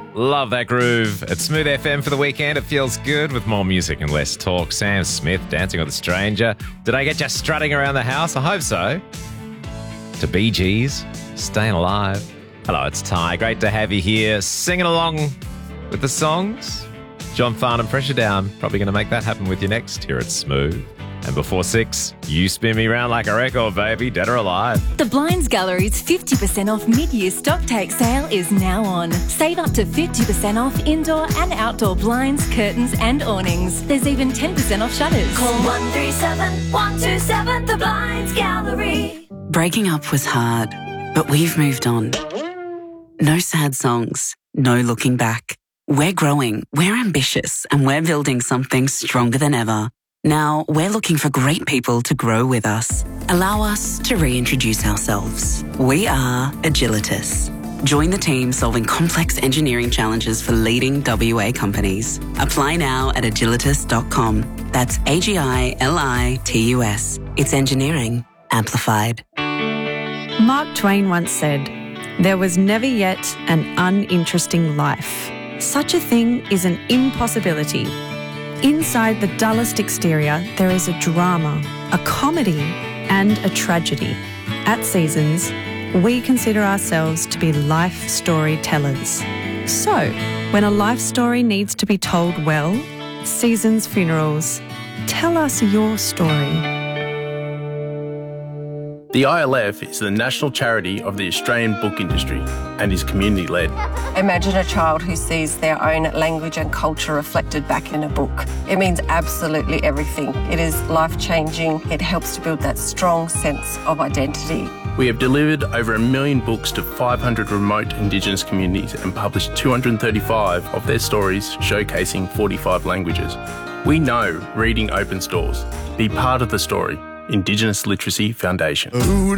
Love that groove. It's Smooth FM for the weekend. It feels good with more music and less talk. Sam Smith, Dancing with a Stranger. Did I get you strutting around the house? I hope so. To Bee Gees, Staying Alive. Hello, it's Ty. Great to have you here singing along with the songs. John Farnham, Pressure Down. Probably going to make that happen with you next here at Smooth. And before 6, You Spin Me Round Like a Record, baby, Dead or Alive. The Blinds Gallery's 50% off mid-year stock take sale is now on. Save up to 50% off indoor and outdoor blinds, curtains and awnings. There's even 10% off shutters. Call 137 127 The Blinds Gallery. Breaking up was hard, but we've moved on. No sad songs, no looking back. We're growing, we're ambitious, and we're building something stronger than ever. Now, we're looking for great people to grow with us. Allow us to reintroduce ourselves. We are Agilitas. Join the team solving complex engineering challenges for leading WA companies. Apply now at agilitas.com. That's AGILITUS. It's engineering amplified. Mark Twain once said, "There was never yet an uninteresting life. Such a thing is an impossibility." Inside the dullest exterior, there is a drama, a comedy, and a tragedy. At Seasons, we consider ourselves to be life storytellers. So, when a life story needs to be told well, Seasons Funerals, tell us your story. The ILF is the national charity of the Australian book industry and is community-led. Imagine a child who sees their own language and culture reflected back in a book. It means absolutely everything. It is life-changing. It helps to build that strong sense of identity. We have delivered over 1 million books to 500 remote Indigenous communities and published 235 of their stories showcasing 45 languages. We know reading opens doors. Be part of the story. Indigenous Literacy Foundation.